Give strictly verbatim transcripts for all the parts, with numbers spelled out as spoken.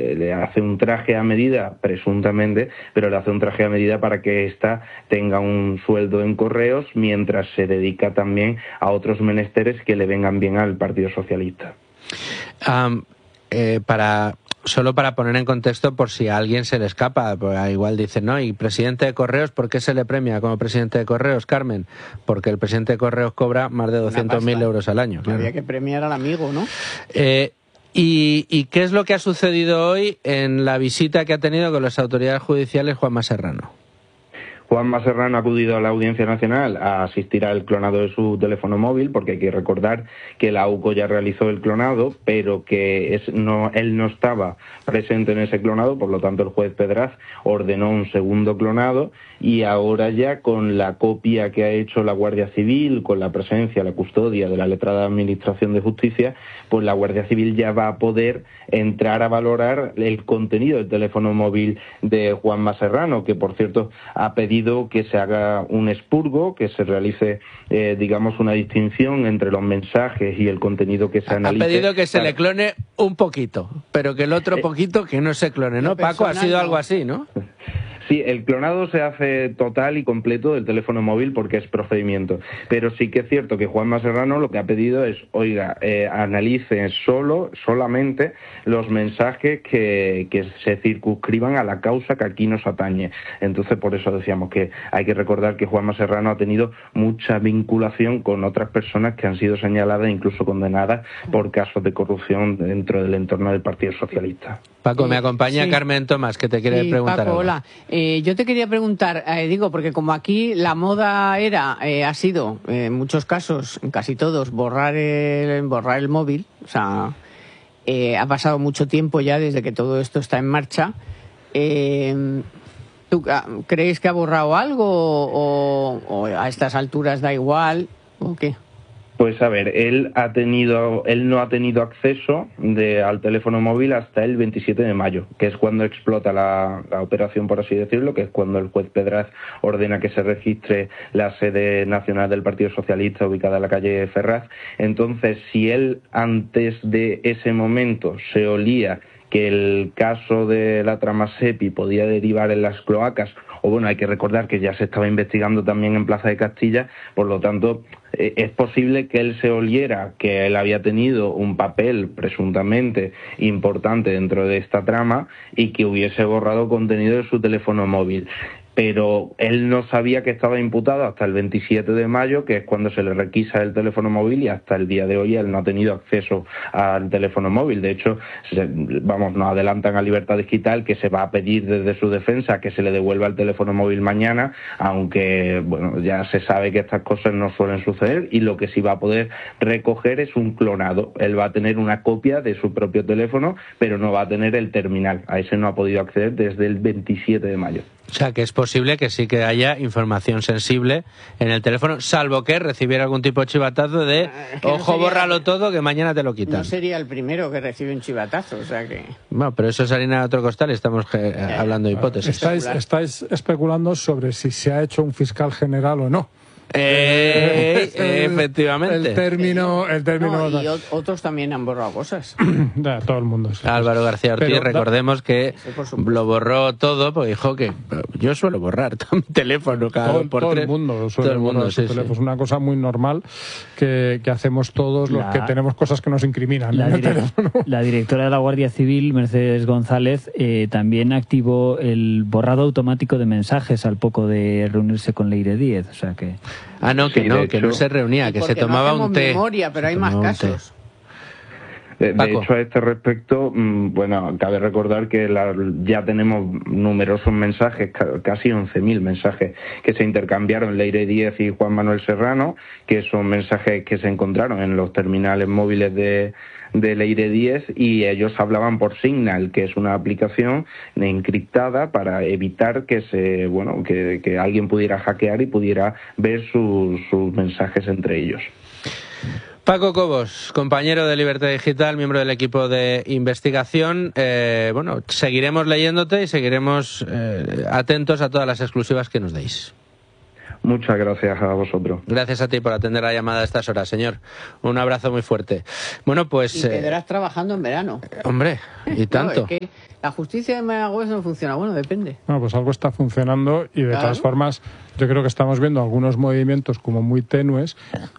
le, le hace un traje a medida, presuntamente, pero le hace un traje a medida para que ésta tenga un sueldo en correos mientras se dedica también a otros menesteres que le vengan bien al Partido Socialista. Um, eh, para... Solo para poner en contexto por si a alguien se le escapa, pues igual dicen, no, y presidente de Correos, ¿por qué se le premia como presidente de Correos, Carmen? Porque el presidente de Correos cobra más de doscientos mil euros al año. Claro. Claro. Había que premiar al amigo, ¿no? Eh, y, ¿Y qué es lo que ha sucedido hoy en la visita que ha tenido con las autoridades judiciales Juanma Serrano? Juanma Serrano ha acudido a la Audiencia Nacional a asistir al clonado de su teléfono móvil, porque hay que recordar que la AUCO ya realizó el clonado, pero que es, no, él no estaba presente en ese clonado, por lo tanto el juez Pedraz ordenó un segundo clonado, y ahora ya con la copia que ha hecho la Guardia Civil, con la presencia, la custodia de la letrada Administración de Justicia, pues la Guardia Civil ya va a poder entrar a valorar el contenido del teléfono móvil de Juanma Serrano, que por cierto ha pedido que se haga un expurgo, que se realice, eh, digamos, una distinción entre los mensajes y el contenido que se analice. Ha pedido que se para... le clone un poquito, pero que el otro poquito que no se clone, ¿no? Paco, ha sido algo así, ¿no? Sí, el clonado se hace total y completo del teléfono móvil porque es procedimiento. Pero sí que es cierto que Juanma Serrano lo que ha pedido es, oiga, eh, analice solo, solamente los mensajes que, que se circunscriban a la causa que aquí nos atañe. Entonces, por eso decíamos que hay que recordar que Juanma Serrano ha tenido mucha vinculación con otras personas que han sido señaladas e incluso condenadas por casos de corrupción dentro del entorno del Partido Socialista. Paco, me acompaña sí. Carmen Tomás, que te quiere sí, preguntar Paco, algo. Hola. Eh, yo te quería preguntar, eh, digo, porque como aquí la moda era, eh, ha sido, eh, en muchos casos, en casi todos, borrar el, borrar el móvil, o sea, eh, ha pasado mucho tiempo ya desde que todo esto está en marcha. Eh, ¿Tú crees que ha borrado algo o, o a estas alturas da igual o qué? Pues a ver, él ha tenido, él no ha tenido acceso de, al teléfono móvil hasta el veintisiete de mayo, que es cuando explota la, la operación, por así decirlo, que es cuando el juez Pedraz ordena que se registre la sede nacional del Partido Socialista ubicada en la calle Ferraz. Entonces, si él antes de ese momento se olía que el caso de la trama SEPI podía derivar en las cloacas, o bueno, hay que recordar que ya se estaba investigando también en Plaza de Castilla, por lo tanto, eh, es posible que él se oliera que él había tenido un papel presuntamente importante dentro de esta trama y que hubiese borrado contenido de su teléfono móvil. Pero él no sabía que estaba imputado hasta el veintisiete de mayo, que es cuando se le requisa el teléfono móvil, y hasta el día de hoy él no ha tenido acceso al teléfono móvil. De hecho, se, vamos, nos adelantan a Libertad Digital que se va a pedir desde su defensa que se le devuelva el teléfono móvil mañana, aunque bueno, ya se sabe que estas cosas no suelen suceder, y lo que sí va a poder recoger es un clonado. Él va a tener una copia de su propio teléfono, pero no va a tener el terminal. A ese no ha podido acceder desde el veintisiete de mayo. O sea, que es posible que sí que haya información sensible en el teléfono, salvo que recibiera algún tipo de chivatazo de es que no ojo, sería, bórralo todo, que mañana te lo quitan. No sería el primero que recibe un chivatazo, o sea que... Bueno, pero eso es harina de otro costal, estamos eh, hablando de hipótesis. Estáis, estáis especulando sobre si se ha hecho un fiscal general o no. Eh, el, eh, efectivamente. El término... El término no, y o- otros también han borrado cosas. Ya, todo el mundo. Sí. Álvaro García Ortiz, Pero, recordemos que lo borró todo, porque dijo que yo suelo borrar mi teléfono cada todo, dos por todo tres. el mundo suele todo el mundo, borrar su sí, teléfono. sí. Es una cosa muy normal que, que hacemos todos los La- que tenemos cosas que nos incriminan La, en el direc- teléfono. la directora de la Guardia Civil, Mercedes González, eh, también activó el borrado automático de mensajes al poco de reunirse con Leire Díez. O sea que... Ah, no, que Sí, no, de que hecho- no se reunía, que se Porque no tomaba hacemos un té. memoria, pero Se hay más tomaba un té. casos. De, de Paco. hecho, a este respecto, mmm, bueno, cabe recordar que la, ya tenemos numerosos mensajes, ca- casi once mil mensajes que se intercambiaron Leire Díez y Juan Manuel Serrano, que son mensajes que se encontraron en los terminales móviles de, de Leire Díez, y ellos hablaban por Signal, que es una aplicación encriptada para evitar que se, bueno, que, que alguien pudiera hackear y pudiera ver sus, sus mensajes entre ellos. Paco Cobos, compañero de Libertad Digital, miembro del equipo de investigación. Eh, bueno, seguiremos leyéndote y seguiremos eh, atentos a todas las exclusivas que nos deis. Muchas gracias a vosotros. Gracias a ti por atender la llamada a estas horas, señor. Un abrazo muy fuerte. Bueno, pues... Y quedarás eh, trabajando en verano. Hombre, y tanto. No, es que la justicia de Mayagüez no funciona. Bueno, depende. Bueno, pues algo está funcionando y de claro. todas formas yo creo que estamos viendo algunos movimientos como muy tenues,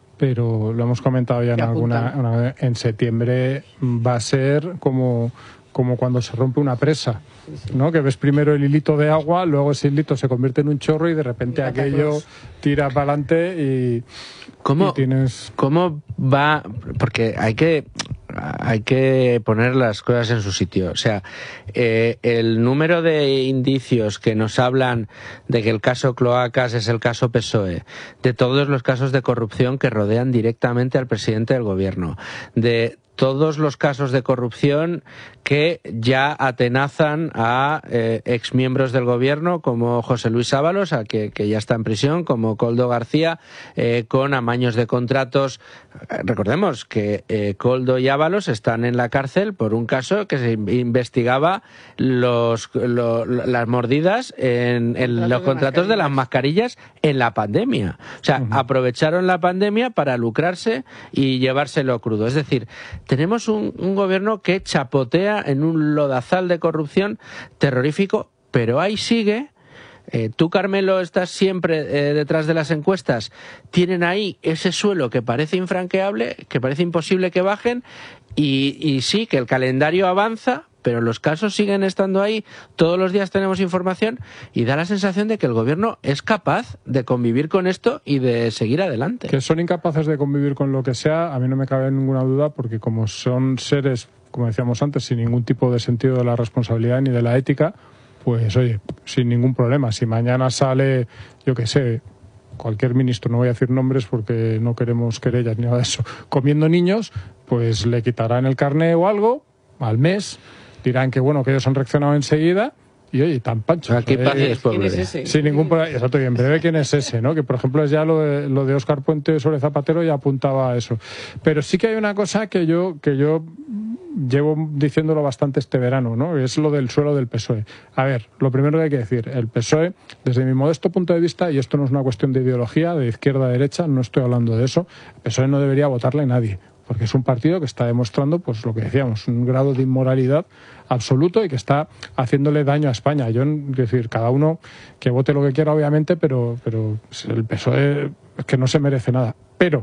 pero lo hemos comentado ya en alguna... Una, en septiembre va a ser como... como cuando se rompe una presa, ¿no? Que ves primero el hilito de agua, luego ese hilito se convierte en un chorro y de repente aquello tira para adelante y, ¿Cómo, y tienes... ¿Cómo va? Porque hay que hay que poner las cosas en su sitio. O sea, eh, el número de indicios que nos hablan de que el caso Cloacas es el caso P S O E, de todos los casos de corrupción que rodean directamente al presidente del gobierno, de todos los casos de corrupción que ya atenazan a eh, exmiembros del gobierno como José Luis Ábalos, a que, que ya está en prisión, como Koldo García, eh, con amaños de contratos. Recordemos que eh, Koldo y Ábalos están en la cárcel por un caso que se investigaba los, lo, las mordidas en, en los contratos de las mascarillas en la pandemia. O sea, uh-huh. aprovecharon la pandemia para lucrarse y llevárselo crudo. Es decir, tenemos un, un gobierno que chapotea en un lodazal de corrupción terrorífico, pero ahí sigue. Eh, tú, Carmelo, estás siempre eh, detrás de las encuestas. Tienen ahí ese suelo que parece infranqueable, que parece imposible que bajen, y, y sí, que el calendario avanza, pero los casos siguen estando ahí. Todos los días tenemos información y da la sensación de que el gobierno es capaz de convivir con esto y de seguir adelante. Que son incapaces de convivir con lo que sea, a mí no me cabe ninguna duda, porque como son seres, como decíamos antes, sin ningún tipo de sentido de la responsabilidad ni de la ética, pues oye, sin ningún problema. Si mañana sale, yo qué sé, cualquier ministro, no voy a decir nombres porque no queremos querellas ni nada de eso, comiendo niños, pues le quitarán el carné o algo al mes. Dirán que bueno, que ellos han reaccionado enseguida y oye, tan pancho. Aquí eh, ¿Quién es ese? Sin ningún problema. Exacto, y en breve quién es ese, ¿no? Que por ejemplo es ya lo de, lo de Óscar Puente sobre Zapatero, ya apuntaba a eso. Pero sí que hay una cosa que yo, que yo llevo diciéndolo bastante este verano, ¿no? Es lo del suelo del P S O E. A ver, lo primero que hay que decir, el P S O E, desde mi modesto punto de vista, y esto no es una cuestión de ideología, de izquierda a derecha, no estoy hablando de eso, el P S O E no debería votarle a nadie, porque es un partido que está demostrando, pues lo que decíamos, un grado de inmoralidad absoluto y que está haciéndole daño a España. Yo, es decir, cada uno que vote lo que quiera, obviamente, pero, pero el P S O E es que no se merece nada. Pero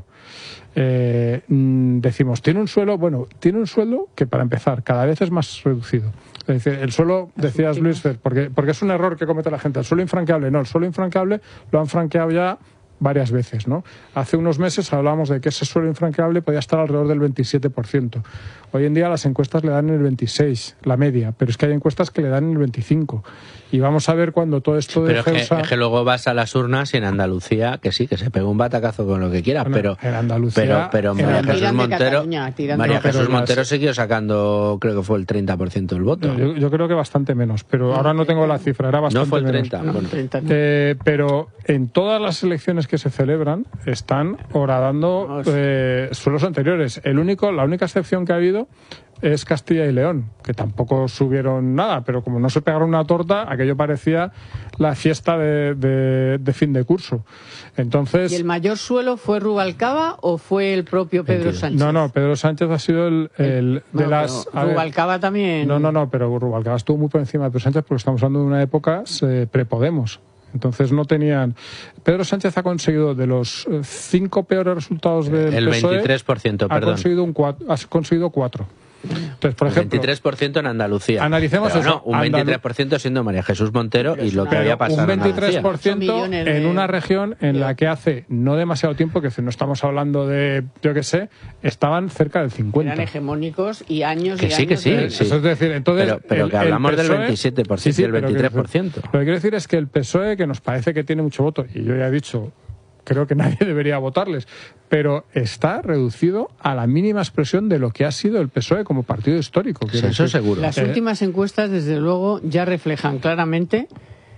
eh, decimos, tiene un suelo, bueno, tiene un suelo que para empezar cada vez es más reducido. Es decir, el suelo, decías Luis, porque, porque es un error que comete la gente, el suelo infranqueable, no, el suelo infranqueable lo han franqueado ya varias veces, ¿no? Hace unos meses hablábamos de que ese suelo infranqueable podía estar alrededor del veintisiete por ciento. Hoy en día las encuestas le dan en el veintiséis, la media, pero es que hay encuestas que le dan en el veinticinco. Y vamos a ver cuando todo esto de Pero es que, usar... es que luego vas a las urnas y en Andalucía, que sí, que se pega un batacazo con lo que quiera, bueno, pero en Andalucía, pero, pero María en Jesús Montero, María no, Jesús las... Montero siguió sacando, creo que fue el treinta por ciento del voto. Yo, yo creo que bastante menos, pero ahora no tengo la cifra, era bastante menos. No fue el treinta. Menos. Bueno. treinta. Eh, pero en todas las elecciones que se celebran están horadando eh, suelos anteriores. El único, la única excepción que ha habido es Castilla y León, que tampoco subieron nada, pero como no se pegaron una torta, aquello parecía la fiesta de, de, de fin de curso. Entonces, ¿y el mayor suelo fue Rubalcaba o fue el propio Pedro Sánchez? No, no, Pedro Sánchez ha sido el, el no, de las... Rubalcaba ver, también... No, no, no, pero Rubalcaba estuvo muy por encima de Pedro Sánchez porque estamos hablando de una época eh, pre-Podemos. Entonces no tenían... Pedro Sánchez ha conseguido de los cinco peores resultados del el P S O E... El veintitrés por ciento, perdón. Ha conseguido, un cuatro, ha conseguido cuatro. Entonces, por ejemplo, veintitrés por ciento en Andalucía. Analicemos pero eso. No, un veintitrés por ciento siendo María Jesús Montero y lo que había pasado. Un veintitrés por ciento en, en una región en la que hace no demasiado tiempo, que no estamos hablando de, yo qué sé, estaban cerca del cincuenta. Eran hegemónicos y años que y sí, años. Que sí, que sí. Eso es decir, entonces, pero pero el, que hablamos el P S O E, del veintisiete por ciento sí, sí, y el veintitrés por ciento. Lo que quiero decir es que el P S O E, que nos parece que tiene mucho voto, y yo ya he dicho... Creo que nadie debería votarles, pero está reducido a la mínima expresión de lo que ha sido el P S O E como partido histórico. Sí, eso seguro. Las eh, últimas encuestas, desde luego, ya reflejan claramente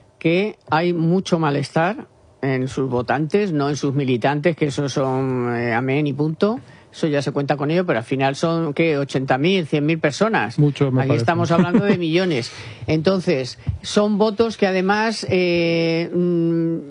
que hay mucho malestar en sus votantes, no en sus militantes, que esos son eh, amén y punto. Eso ya se cuenta con ello, pero al final son, ¿qué? ochenta mil, cien mil personas. Mucho, me Aquí parece. estamos hablando de millones. Entonces, son votos que además... Eh, mmm,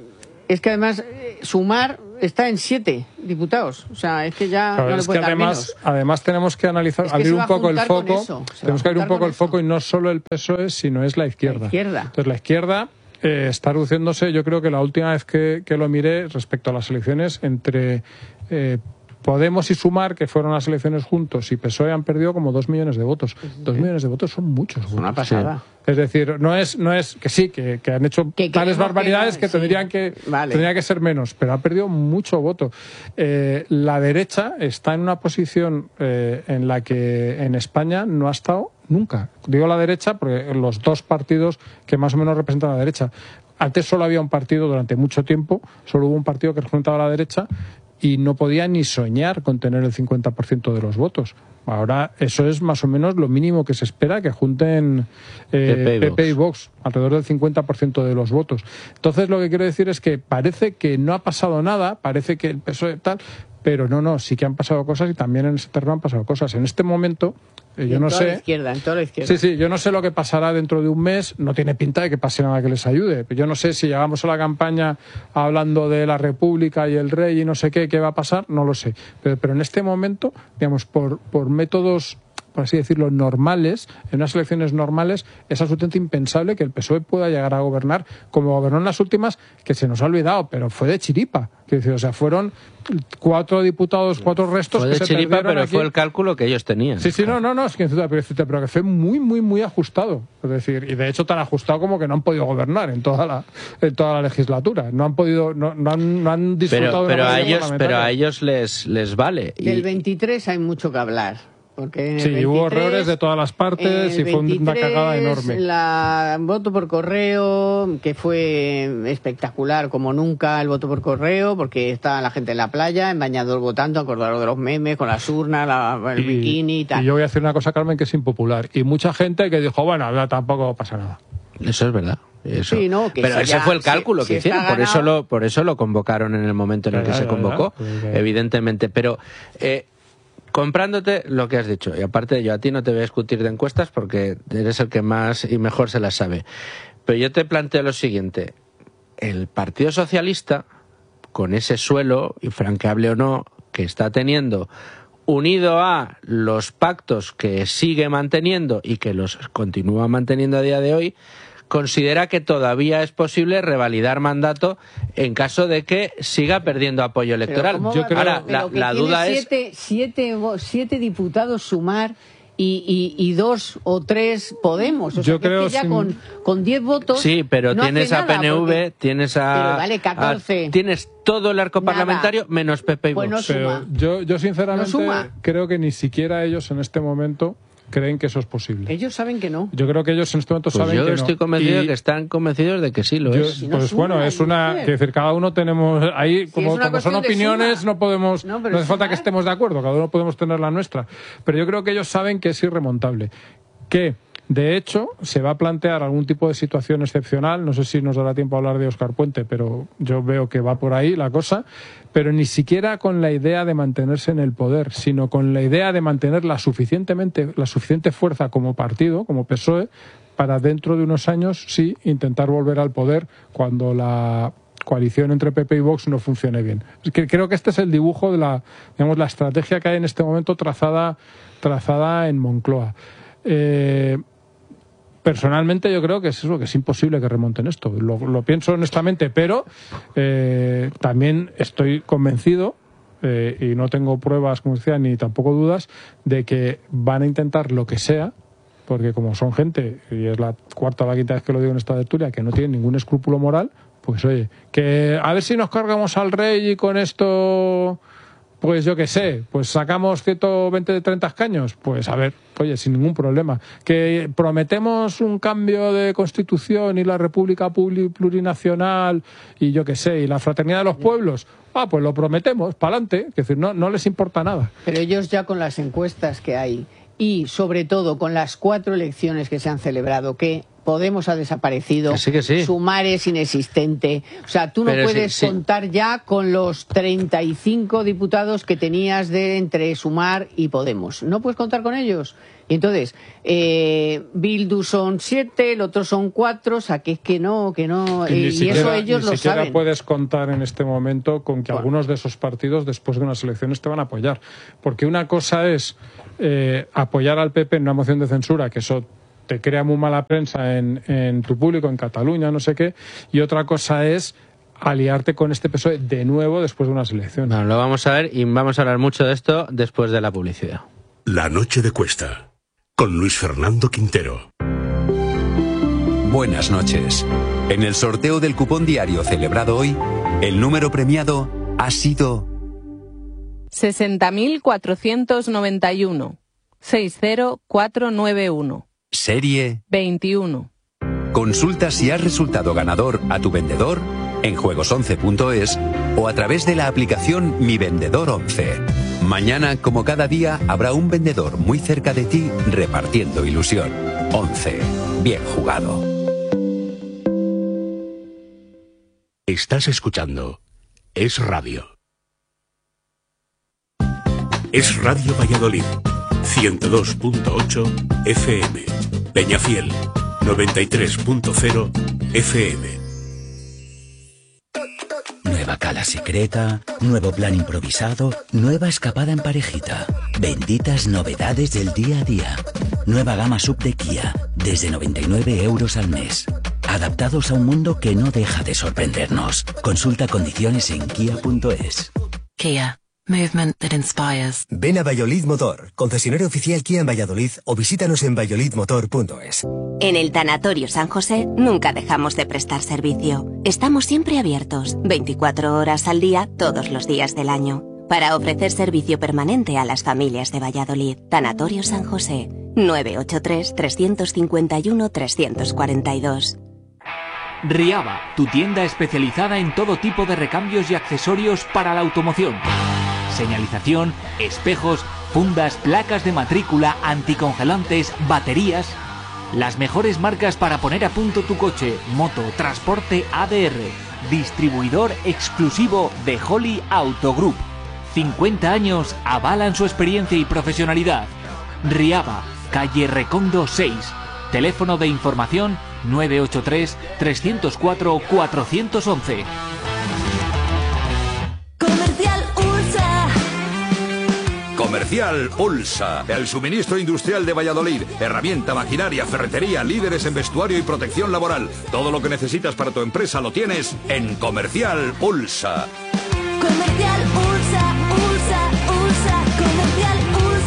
es que además eh, Sumar está en siete diputados. O sea, es que ya claro, no le es puede que dar además, menos. además tenemos que analizar, Es que abrir se va un poco a el juntar con foco. eso, se va Tenemos a que abrir un juntar poco con el foco eso. y no solo el P S O E, sino es la izquierda. La izquierda. Entonces la izquierda eh, está reduciéndose. Yo creo que la última vez que, que lo miré respecto a las elecciones entre eh, Podemos y Sumar, que fueron las elecciones juntos, y P S O E han perdido como dos millones de votos. Dos millones de votos son muchos votos. Una pasada. Es decir, no es, no es que sí, que, que han hecho Que tales queremos barbaridades que que, no, sí. tendrían que Vale. tendría que ser menos, pero ha perdido mucho voto. Eh, la derecha está en una posición eh, en la que en España no ha estado nunca. Digo la derecha porque los dos partidos que más o menos representan a la derecha. Antes solo había un partido durante mucho tiempo, solo hubo un partido que representaba a la derecha y no podía ni soñar con tener el cincuenta por ciento de los votos. Ahora eso es más o menos lo mínimo que se espera, que junten eh, P P y Vox, alrededor del cincuenta por ciento de los votos. Entonces lo que quiero decir es que parece que no ha pasado nada, parece que el P S O E tal, pero no, no, sí que han pasado cosas y también en ese terreno han pasado cosas. En este momento, eh, yo en no toda sé... la izquierda, en toda la izquierda. Sí, sí, yo no sé lo que pasará dentro de un mes, no tiene pinta de que pase nada que les ayude. Yo no sé si llegamos a la campaña hablando de la República y el rey y no sé qué, qué va a pasar, no lo sé. Pero, pero en este momento, digamos, por, por métodos, por así decirlo, normales, en unas elecciones normales, es absolutamente impensable que el P S O E pueda llegar a gobernar como gobernó en las últimas, que se nos ha olvidado, pero fue de chiripa. Quiero decir, o sea, fueron cuatro diputados, cuatro restos fue que de se chiripa, perdieron pero aquí. fue el cálculo que ellos tenían. Sí, sí, no, no, no, es que, pero, pero que fue muy, muy, muy ajustado. Es decir, y de hecho tan ajustado como que no han podido gobernar en toda la, en toda la legislatura. No han podido, no, no, han, no han disfrutado Pero, pero, de una a mayoría ellos, pero a ellos les, les vale. Y- Del veintitrés hay mucho que hablar. Porque en el Sí, veintitrés, hubo errores de todas las partes y fue una cagada enorme. La voto por correo, que fue espectacular como nunca el voto por correo, porque estaba la gente en la playa, en bañador votando, acordaros de los memes, con las urnas, la, el Y, bikini y tal. y yo voy a decir una cosa, Carmen, que es impopular. Y mucha gente que dijo, bueno, ya tampoco pasa nada. Eso es verdad. Eso. Sí, no, que pero eso ese ya- fue el cálculo si- que si está hicieron, por eso, ganado- lo, por eso lo convocaron en el momento en el que Claro, se convocó, claro, porque- evidentemente. Pero eh, comprándote lo que has dicho, y aparte yo a ti no te voy a discutir de encuestas porque eres el que más y mejor se las sabe, pero yo te planteo lo siguiente: el Partido Socialista, con ese suelo, infranqueable o no, que está teniendo, unido a los pactos que sigue manteniendo y que los continúa manteniendo a día de hoy, considera que todavía es posible revalidar mandato en caso de que siga perdiendo apoyo Pero electoral. ¿cómo Yo va- creo- Ahora, pero la, que la tiene duda es... siete, siete, vo- siete diputados Sumar y, y, y dos o tres Podemos. O sea, Yo que es creo que ya sin- con, con diez votos. Sí, pero no tienes hace a nada, P N V, porque- tienes a... Pero vale, catorce. a- tienes todo el arco Nada. parlamentario menos P P y Pues Vox. no Pero suma. yo, yo sinceramente No suma. creo que ni siquiera ellos en este momento creen que eso es posible. Ellos saben que no. Yo creo que ellos en este momento Pues saben yo que no. estoy convencido Y- de que están convencidos de que sí lo Yo- es. no pues suma, bueno, es una. mujer. Quiero decir, cada uno tenemos. Ahí, Sí, como, es una como son cuestión de opiniones, suma. no podemos. No, No, pero hace falta sumar. que estemos de acuerdo, cada uno podemos tener la nuestra. Pero yo creo que ellos saben que es irremontable. Que, de hecho, se va a plantear algún tipo de situación excepcional. No sé si nos dará tiempo a hablar de Óscar Puente, pero yo veo que va por ahí la cosa. Pero ni siquiera con la idea de mantenerse en el poder, sino con la idea de mantener la, suficientemente, la suficiente fuerza como partido, como P S O E, para dentro de unos años, sí, intentar volver al poder cuando la coalición entre P P y Vox no funcione bien. Es que creo que este es el dibujo de la, digamos, la estrategia que hay en este momento trazada, trazada en Moncloa. Eh, Personalmente yo creo que es eso, que es imposible que remonten esto. Lo, lo pienso honestamente, pero eh, también estoy convencido, eh, y no tengo pruebas, como decía, ni tampoco dudas, de que van a intentar lo que sea, porque como son gente, y es la cuarta o la quinta vez que lo digo en esta tertulia, que no tienen ningún escrúpulo moral, pues oye, que a ver si nos cargamos al rey y con esto... Pues yo qué sé, pues sacamos ciento veinte de treinta escaños, pues a ver, oye, sin ningún problema. Que prometemos un cambio de constitución y la república plurinacional y yo qué sé, y la fraternidad de los pueblos, ah, pues lo prometemos, para adelante, es decir, no, no les importa nada. Pero ellos ya con las encuestas que hay y sobre todo con las cuatro elecciones que se han celebrado, que Podemos ha desaparecido, que sí, que sí. Sumar es inexistente. O sea, tú no Pero puedes sí, sí. contar ya con los treinta y cinco diputados que tenías de entre Sumar y Podemos. No puedes contar con ellos. Y entonces, eh, Bildu son siete, el otro son cuatro, o sea, que es que no, que no, Y, eh, ni y siquiera, eso ellos ni lo siquiera saben. puedes contar en este momento con que Bueno. algunos de esos partidos después de unas elecciones te van a apoyar. Porque una cosa es eh, apoyar al P P en una moción de censura, que eso te crea muy mala prensa en, en tu público, en Cataluña, no sé qué, y otra cosa es aliarte con este P S O E de nuevo después de unas elecciones. Bueno, lo vamos a ver y vamos a hablar mucho de esto después de la publicidad. La noche de Cuesta, con Luis Fernando Quintero. Buenas noches. En el sorteo del cupón diario celebrado hoy, el número premiado ha sido sesenta mil cuatrocientos noventa y uno, seis cero cuatro nueve uno. serie veintiuno. Consulta si has resultado ganador a tu vendedor en juegos once punto es o a través de la aplicación Mi Vendedor once. Mañana, como cada día, habrá un vendedor muy cerca de ti repartiendo ilusión. once. Bien jugado. Estás escuchando Es Radio. Es Radio Valladolid, ciento dos punto ocho F M. Peñafiel, noventa y tres punto cero F M. Nueva cala secreta, nuevo plan improvisado, nueva escapada en parejita. Benditas novedades del día a día. Nueva gama sub de Kia, desde noventa y nueve euros al mes. Adaptados a un mundo que no deja de sorprendernos. Consulta condiciones en kia punto es. Kia. Movement that inspires. Ven a Valladolid Motor, concesionario oficial Kia en Valladolid, o visítanos en valladolid motor punto es. En el Tanatorio San José nunca dejamos de prestar servicio. Estamos siempre abiertos, veinticuatro horas al día, todos los días del año, para ofrecer servicio permanente a las familias de Valladolid. Tanatorio San José, nueve ocho tres, tres cinco uno, tres cuatro dos. Riaba, tu tienda especializada en todo tipo de recambios y accesorios para la automoción. Señalización, espejos, fundas, placas de matrícula, anticongelantes, baterías. Las mejores marcas para poner a punto tu coche, moto, transporte A D R. Distribuidor exclusivo de Holly Auto Group. cincuenta años avalan su experiencia y profesionalidad. Riaba, calle Recondo seis. Teléfono de información nueve ocho tres, tres cero cuatro, cuatro uno uno. Comercial Ulsa, el suministro industrial de Valladolid, herramienta, maquinaria, ferretería, líderes en vestuario y protección laboral. Todo lo que necesitas para tu empresa lo tienes en Comercial Ulsa. Comercial Ulsa, Ulsa, Ulsa, Comercial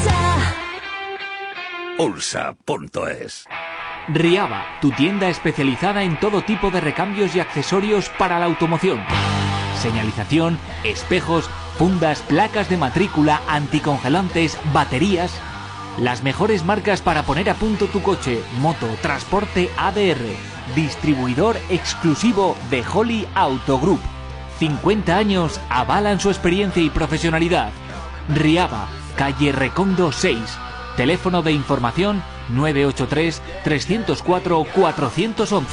Ulsa. Ulsa punto es. Riaba, tu tienda especializada en todo tipo de recambios y accesorios para la automoción. Señalización, espejos, fundas, placas de matrícula, anticongelantes, baterías. Las mejores marcas para poner a punto tu coche, moto, transporte A D R. Distribuidor exclusivo de Holly Auto Group. cincuenta años avalan su experiencia y profesionalidad. Riaba, calle Recondo seis. Teléfono de información nueve ocho tres, tres cero cuatro, cuatro uno uno.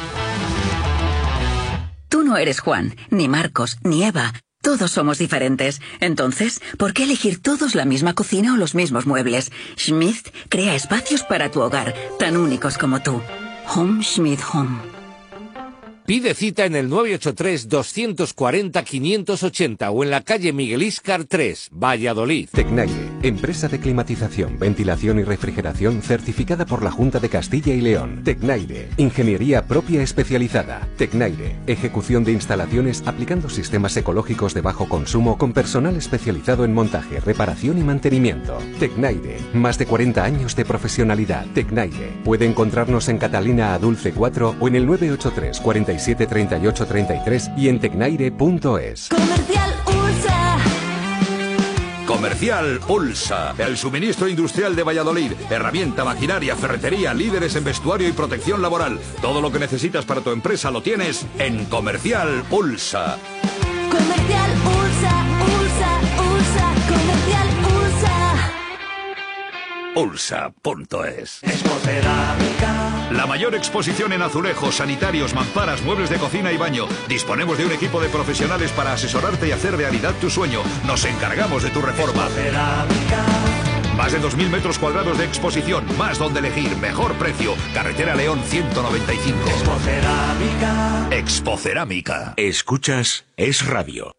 Tú no eres Juan, ni Marcos, ni Eva. Todos somos diferentes. Entonces, ¿por qué elegir todos la misma cocina o los mismos muebles? Schmidt crea espacios para tu hogar, tan únicos como tú. Home Schmidt Home. Pide cita en el nueve ocho tres, dos cuatro cero, cinco ocho cero o en la calle Miguel Íscar tres, Valladolid. Tecnaire, empresa de climatización, ventilación y refrigeración certificada por la Junta de Castilla y León. Tecnaire, ingeniería propia especializada. Tecnaire, ejecución de instalaciones aplicando sistemas ecológicos de bajo consumo con personal especializado en montaje, reparación y mantenimiento. Tecnaire, más de cuarenta años de profesionalidad. Tecnaire, puede encontrarnos en Catalina Adulce cuatro o en el nueve ocho tres, cuarenta y siete, treinta y ocho, treinta y tres y en tecnaire punto es. Comercial Ulsa. Comercial Ulsa, el suministro industrial de Valladolid, herramienta, maquinaria, ferretería, líderes en vestuario y protección laboral. Todo lo que necesitas para tu empresa lo tienes en Comercial Ulsa. Comercial Ulsa, Ulsa, Ulsa, Comercial Ulsa. Ulsa punto es. Expocerámica. La La mayor exposición en azulejos, sanitarios, mamparas, muebles de cocina y baño. Disponemos de un equipo de profesionales para asesorarte y hacer realidad tu sueño. Nos encargamos de tu reforma. Más de dos mil metros cuadrados de exposición, más donde elegir, mejor precio. Carretera León ciento noventa y cinco. Expocerámica. Expocerámica. Escuchas Es Radio.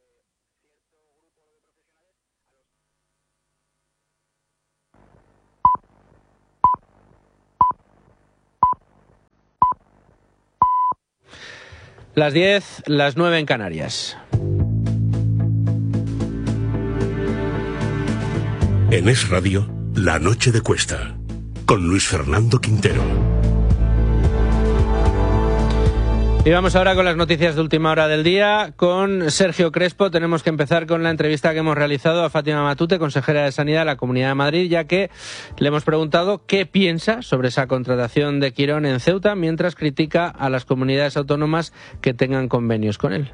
Las diez, las nueve en Canarias. En Es Radio, La Noche de Cuesta, con Luis Fernando Quintero. Y vamos ahora con las noticias de última hora del día. Con Sergio Crespo tenemos que empezar con la entrevista que hemos realizado a Fátima Matute, consejera de Sanidad de la Comunidad de Madrid, ya que le hemos preguntado qué piensa sobre esa contratación de Quirón en Ceuta, mientras critica a las comunidades autónomas que tengan convenios con él.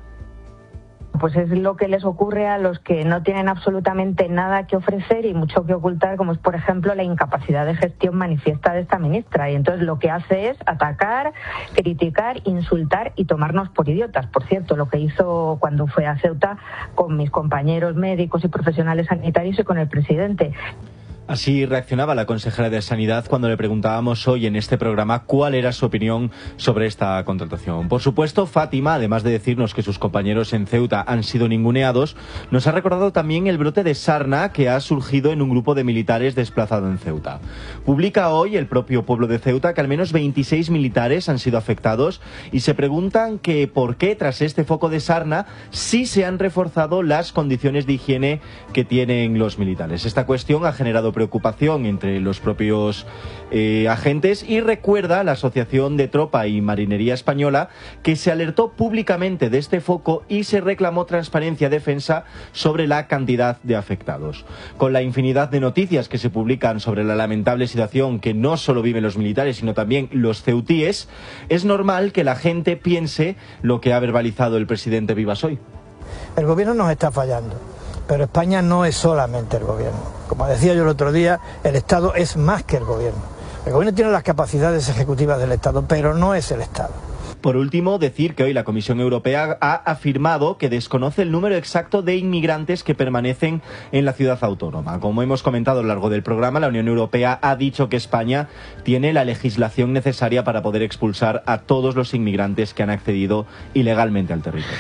Pues es lo que les ocurre a los que no tienen absolutamente nada que ofrecer y mucho que ocultar, como es, por ejemplo, la incapacidad de gestión manifiesta de esta ministra. Y entonces lo que hace es atacar, criticar, insultar y tomarnos por idiotas. Por cierto, lo que hizo cuando fue a Ceuta con mis compañeros médicos y profesionales sanitarios y con el presidente. Así reaccionaba la consejera de Sanidad cuando le preguntábamos hoy en este programa cuál era su opinión sobre esta contratación. Por supuesto, Fátima, además de decirnos que sus compañeros en Ceuta han sido ninguneados, nos ha recordado también el brote de sarna que ha surgido en un grupo de militares desplazado en Ceuta. Publica hoy el propio pueblo de Ceuta que al menos veintiséis militares han sido afectados y se preguntan que por qué tras este foco de sarna sí se han reforzado las condiciones de higiene que tienen los militares. Esta cuestión ha generado preocupación entre los propios eh, agentes y recuerda a la Asociación de Tropa y Marinería Española que se alertó públicamente de este foco y se reclamó transparencia y defensa sobre la cantidad de afectados. Con la infinidad de noticias que se publican sobre la lamentable situación que no solo viven los militares sino también los ceutíes, es normal que la gente piense lo que ha verbalizado el presidente Vivas hoy. El gobierno nos está fallando. Pero España no es solamente el gobierno. Como decía yo el otro día, el Estado es más que el gobierno. El gobierno tiene las capacidades ejecutivas del Estado, pero no es el Estado. Por último, decir que hoy la Comisión Europea ha afirmado que desconoce el número exacto de inmigrantes que permanecen en la ciudad autónoma. Como hemos comentado a lo largo del programa, la Unión Europea ha dicho que España tiene la legislación necesaria para poder expulsar a todos los inmigrantes que han accedido ilegalmente al territorio.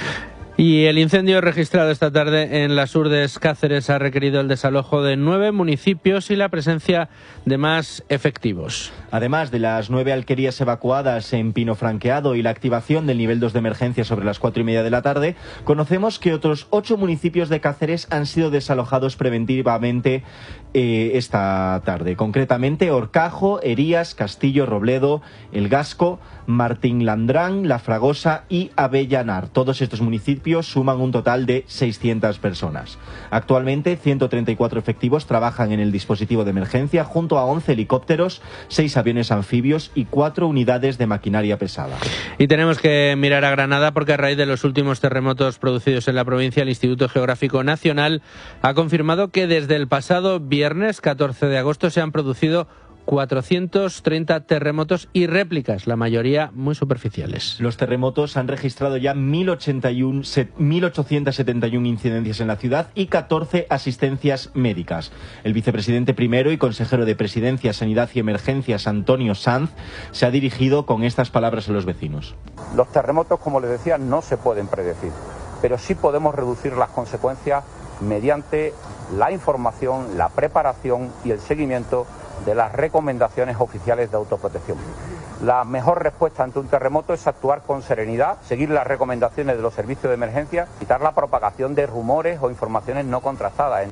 Y el incendio registrado esta tarde en las Urdes Cáceres ha requerido el desalojo de nueve municipios y la presencia de más efectivos. Además de las nueve alquerías evacuadas en Pino Franqueado y la activación del nivel dos de emergencia sobre las cuatro y media de la tarde, conocemos que otros ocho municipios de Cáceres han sido desalojados preventivamente eh, esta tarde. Concretamente Horcajo, Herías, Castillo, Robledo, El Gasco, Martín Landrán, La Fragosa y Avellanar. Todos estos municipios suman un total de seiscientas personas. Actualmente, ciento treinta y cuatro efectivos trabajan en el dispositivo de emergencia junto a once helicópteros, seis aviones anfibios y cuatro unidades de maquinaria pesada. Y tenemos que mirar a Granada porque a raíz de los últimos terremotos producidos en la provincia, el Instituto Geográfico Nacional ha confirmado que desde el pasado viernes catorce de agosto se han producido cuatrocientos treinta terremotos y réplicas, la mayoría muy superficiales. Los terremotos han registrado ya mil ochocientas setenta y una incidencias en la ciudad y catorce asistencias médicas. El vicepresidente primero y consejero de Presidencia, Sanidad y Emergencias, Antonio Sanz, se ha dirigido con estas palabras a los vecinos. Los terremotos, como les decía, no se pueden predecir, pero sí podemos reducir las consecuencias mediante la información, la preparación y el seguimiento de las recomendaciones oficiales de autoprotección. La mejor respuesta ante un terremoto es actuar con serenidad, seguir las recomendaciones de los servicios de emergencia, evitar la propagación de rumores o informaciones no contrastadas.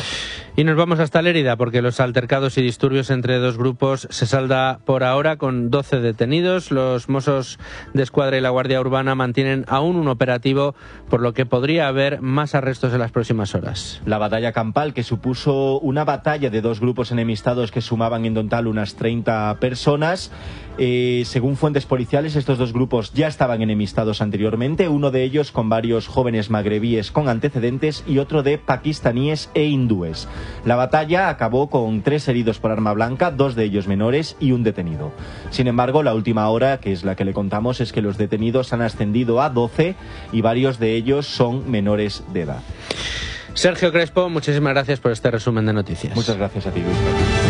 Y nos vamos hasta Lérida porque los altercados y disturbios entre dos grupos se salda por ahora con doce detenidos. Los Mossos de Escuadra y la Guardia Urbana mantienen aún un operativo, por lo que podría haber más arrestos en las próximas horas. La batalla campal, que supuso una batalla de dos grupos enemistados que sumaban en total unas treinta personas. Eh, según fuentes policiales, estos dos grupos ya estaban enemistados anteriormente, uno de ellos con varios jóvenes magrebíes con antecedentes y otro de pakistaníes e hindúes. La batalla acabó con tres heridos por arma blanca, dos de ellos menores y un detenido. Sin embargo, la última hora, que es la que le contamos, es que los detenidos han ascendido a doce y varios de ellos son menores de edad. Sergio Crespo, muchísimas gracias por este resumen de noticias. Muchas gracias a ti, Luis.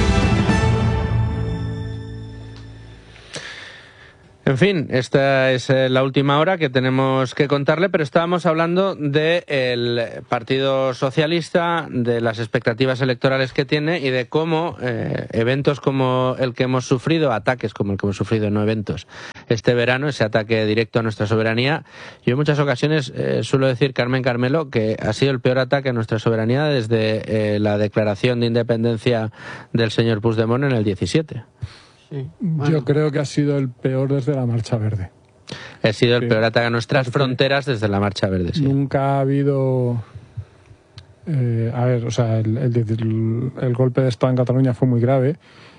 En fin, esta es la última hora que tenemos que contarle, pero estábamos hablando del Partido Socialista, de las expectativas electorales que tiene y de cómo eh, eventos como el que hemos sufrido, ataques como el que hemos sufrido, no eventos, este verano, ese ataque directo a nuestra soberanía. Yo en muchas ocasiones eh, suelo decir, Carmen Carmelo, que ha sido el peor ataque a nuestra soberanía desde eh, la declaración de independencia del señor Puigdemont en el diecisiete. Sí. Bueno. Yo creo que ha sido el peor desde la Marcha Verde. Ha sido el sí. peor ataque a nuestras Porque fronteras desde la Marcha Verde, sí. Nunca ha habido... Eh, a ver, o sea, el, el, el, el golpe de Estado en Cataluña fue muy grave,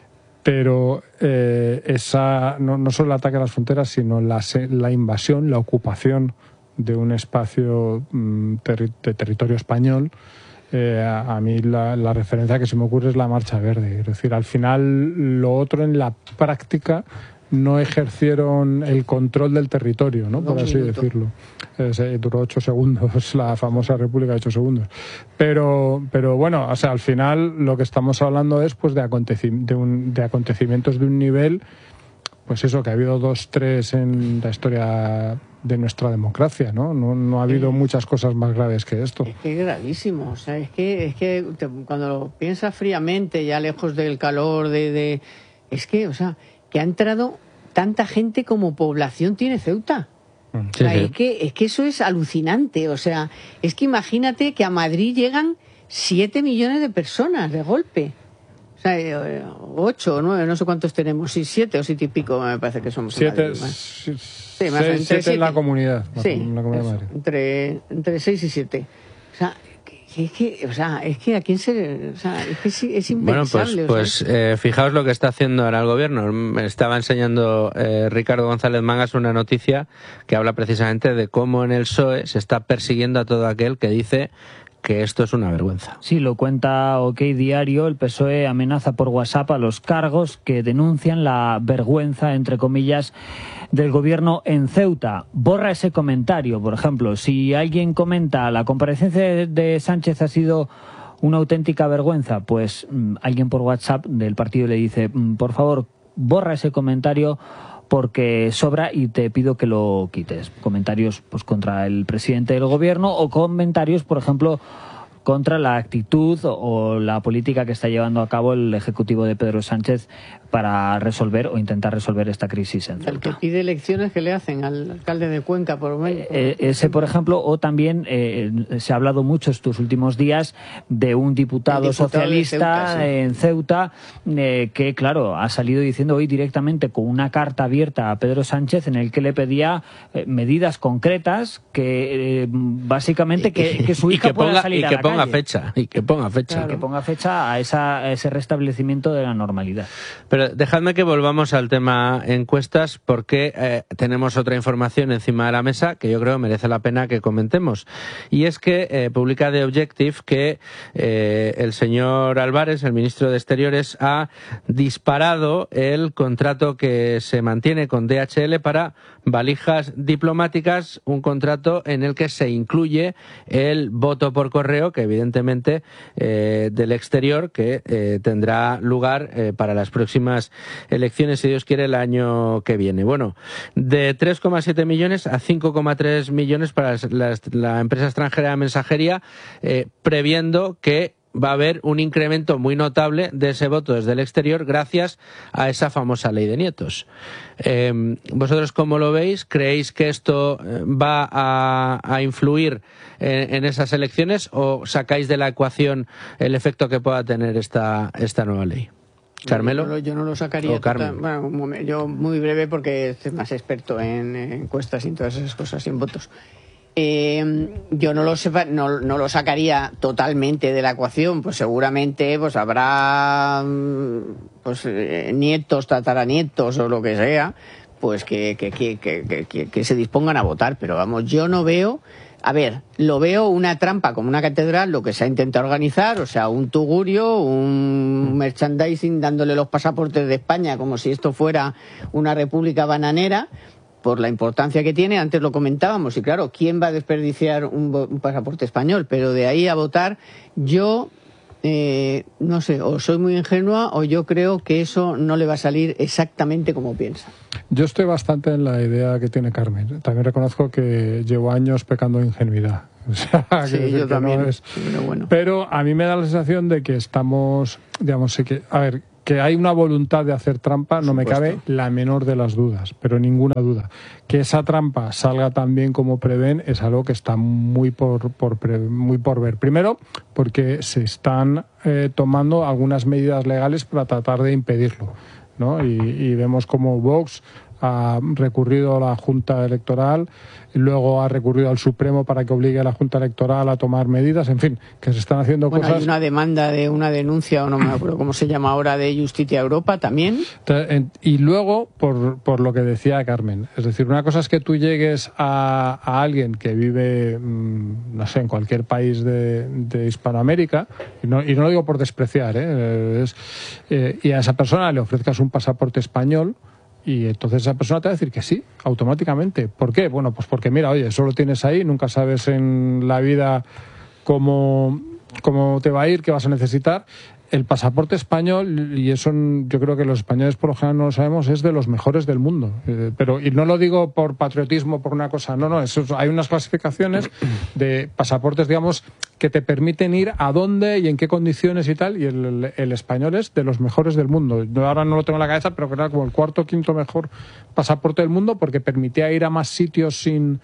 pero eh, esa no, no solo el ataque a las fronteras, sino la, la invasión, la ocupación de un espacio mm, terri de territorio español. Eh, a, a mí la, la referencia que se me ocurre es la Marcha Verde. Es decir, al final lo otro en la práctica no ejercieron el control del territorio, ¿no? Por así decirlo. Eh, se, duró ocho segundos, la famosa República de ocho segundos. Pero, pero bueno, o sea, al final lo que estamos hablando es pues de, aconteci de, un, de acontecimientos de un nivel, pues eso, que ha habido dos, tres en la historia de nuestra democracia, ¿no? No, no ha habido muchas cosas más graves que esto. Es que es gravísimo, o sea, es que, es que te, cuando lo piensas fríamente, ya lejos del calor, de, de... es que, o sea, que ha entrado tanta gente como población tiene Ceuta. Sí, o sea, sí. Es que, es que eso es alucinante, o sea, es que imagínate que a Madrid llegan siete millones de personas de golpe. O sea, ocho o nueve, no sé cuántos tenemos, sí, siete o siete y pico me parece que somos. Siete, en sí, sí, más seis, siete en la comunidad. Sí, en la comunidad eso, de Madrid. Entre, entre seis y siete. O sea, es que, o sea, es que a quién se, o sea, es que es, es impensable. Bueno, pues, pues eh, fijaos lo que está haciendo ahora el gobierno. Me estaba enseñando eh, Ricardo González Mangas una noticia que habla precisamente de cómo en el P S O E se está persiguiendo a todo aquel que dice que esto es una vergüenza. Sí, lo cuenta OK Diario. El P S O E amenaza por WhatsApp a los cargos que denuncian la vergüenza, entre comillas, del gobierno en Ceuta. Borra ese comentario, por ejemplo. Si alguien comenta la comparecencia de, de Sánchez ha sido una auténtica vergüenza, pues mmm, alguien por WhatsApp del partido le dice, mmm, por favor, borra ese comentario porque sobra y te pido que lo quites. Comentarios pues contra el presidente del gobierno o comentarios, por ejemplo, contra la actitud o la política que está llevando a cabo el Ejecutivo de Pedro Sánchez para resolver o intentar resolver esta crisis en Ceuta. El que pide elecciones que le hacen al alcalde de Cuenca, por lo menos. Eh, ese, por ejemplo, o también eh, se ha hablado mucho estos últimos días de un diputado, diputado socialista Ceuta, sí. en Ceuta eh, que, claro, ha salido diciendo hoy directamente con una carta abierta a Pedro Sánchez en el que le pedía eh, medidas concretas que eh, básicamente que, que su hija y que pueda ponga, salir y a que la ponga calle. fecha y que ponga fecha claro. que ponga fecha a, esa, a ese restablecimiento de la normalidad. Pero dejadme que volvamos al tema encuestas porque eh, tenemos otra información encima de la mesa que yo creo merece la pena que comentemos. Y es que eh, publica The Objective que eh, el señor Álvarez, el ministro de Exteriores, ha disparado el contrato que se mantiene con D H L para valijas diplomáticas, un contrato en el que se incluye el voto por correo, que evidentemente eh, del exterior, que eh, tendrá lugar eh, para las próximas elecciones, si Dios quiere, el año que viene. Bueno, de tres coma siete millones a cinco coma tres millones para la, la empresa extranjera de mensajería, eh, previendo que va a haber un incremento muy notable de ese voto desde el exterior gracias a esa famosa ley de nietos. Eh, ¿Vosotros cómo lo veis? ¿Creéis que esto va a, a influir en, en esas elecciones o sacáis de la ecuación el efecto que pueda tener esta, esta nueva ley? ¿Carmelo? Yo no, yo no lo sacaría. Total, bueno, yo muy breve porque soy más experto en encuestas y en todas esas cosas y en votos. Eh, yo no lo, sepa, no, no lo sacaría totalmente de la ecuación, pues seguramente pues habrá pues eh, nietos, tataranietos o lo que sea, pues que, que, que, que, que, que se dispongan a votar, pero vamos, yo no veo A ver, lo veo una trampa como una catedral, lo que se ha intentado organizar, o sea, un tugurio, un merchandising dándole los pasaportes de España como si esto fuera una república bananera, por la importancia que tiene. Antes lo comentábamos, y claro, ¿quién va a desperdiciar un, un pasaporte español? Pero de ahí a votar, yo... Eh, no sé, o soy muy ingenua o yo creo que eso no le va a salir exactamente como piensa. Yo estoy bastante en la idea que tiene Carmen. También reconozco que llevo años pecando de ingenuidad. O sea, sí, yo también. No es... pero, bueno. pero a mí me da la sensación de que estamos, digamos, sé que, a ver, que hay una voluntad de hacer trampa, no me cabe la menor de las dudas, pero ninguna duda. Que esa trampa salga tan bien como prevén es algo que está muy por, por, muy por ver. Primero, porque se están eh, tomando algunas medidas legales para tratar de impedirlo, ¿no? Y, y vemos como Vox ha recurrido a la Junta Electoral, y luego ha recurrido al Supremo para que obligue a la Junta Electoral a tomar medidas, en fin, que se están haciendo bueno, cosas... Hay una demanda de una denuncia, o no me acuerdo cómo se llama ahora, de Justicia Europa también. Y luego, por, por lo que decía Carmen, es decir, una cosa es que tú llegues a, a alguien que vive, no sé, en cualquier país de, de Hispanoamérica, y no, y no lo digo por despreciar, ¿eh? Es, eh, y a esa persona le ofrezcas un pasaporte español, y entonces esa persona te va a decir que sí, automáticamente. ¿Por qué? Bueno, pues porque mira, oye, eso lo tienes ahí, nunca sabes en la vida cómo, cómo te va a ir, qué vas a necesitar. El pasaporte español, y eso yo creo que los españoles por lo general no lo sabemos, es de los mejores del mundo. Eh, pero y no lo digo por patriotismo, por una cosa, no, no, eso, hay unas clasificaciones de pasaportes, digamos, que te permiten ir a dónde y en qué condiciones y tal, y el, el español es de los mejores del mundo. Yo ahora no lo tengo en la cabeza, pero que era como el cuarto o quinto mejor pasaporte del mundo porque permitía ir a más sitios sin...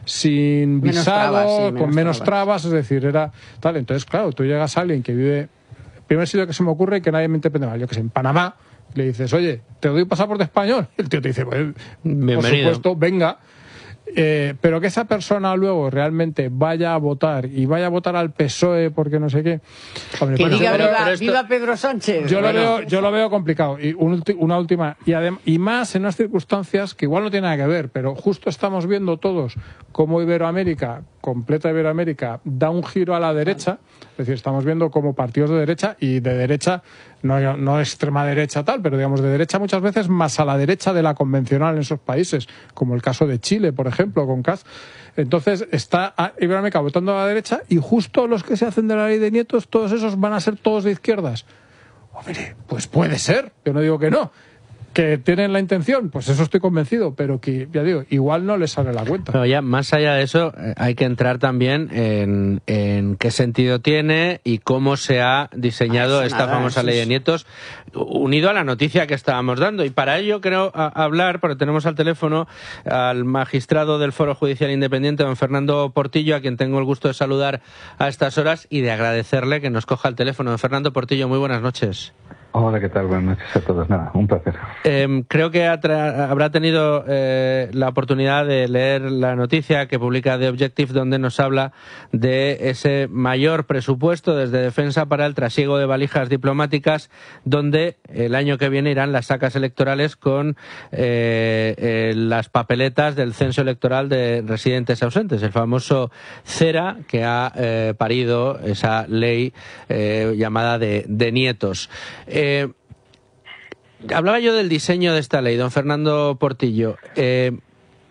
sin menos visado, trabas, sí, con menos menos trabas. trabas, es decir, era tal. Entonces, claro, tú llegas a alguien que vive... Primer sitio que se me ocurre y que nadie me interprete mal, yo que sé, en Panamá, le dices, oye, ¿te doy pasaporte español? El tío te dice, pues, por supuesto, venga. Eh, pero que esa persona luego realmente vaya a votar y vaya a votar al P S O E porque no sé qué. Hombre, que bueno, diga pero, viva, pero esto, viva Pedro Sánchez. Yo, bueno. lo veo, yo lo veo complicado. Y un, una última, y, adem, y más en unas circunstancias que igual no tiene nada que ver, pero justo estamos viendo todos cómo Iberoamérica, completa Iberoamérica, da un giro a la derecha. Es decir, estamos viendo como partidos de derecha y de derecha, no, no extrema derecha tal, pero digamos de derecha muchas veces más a la derecha de la convencional en esos países, como el caso de Chile, por ejemplo, con Kast. Entonces está Iberoamérica votando a la derecha y justo los que se hacen de la ley de nietos, todos esos van a ser todos de izquierdas. Hombre, pues puede ser, yo no digo que no. Que tienen la intención, pues eso estoy convencido, pero que, ya digo, igual no les sale la cuenta. Pero ya, más allá de eso, hay que entrar también en, en qué sentido tiene y cómo se ha diseñado ah, esta nada, famosa ley de nietos, unido a la noticia que estábamos dando. Y para ello creo a, hablar, porque tenemos al teléfono al magistrado del Foro Judicial Independiente, don Fernando Portillo, a quien tengo el gusto de saludar a estas horas y de agradecerle que nos coja el teléfono. Don Fernando Portillo, muy buenas noches. Hola, ¿qué tal? Buenas noches a todos. Nada, un placer. Eh, creo que habrá tenido eh, la oportunidad de leer la noticia que publica The Objective, donde nos habla de ese mayor presupuesto desde Defensa para el trasiego de valijas diplomáticas, donde el año que viene irán las sacas electorales con eh, eh, las papeletas del censo electoral de residentes ausentes, el famoso CERA, que ha eh, parido esa ley eh, llamada de, de nietos. Eh, hablaba yo del diseño de esta ley, don Fernando Portillo. Eh,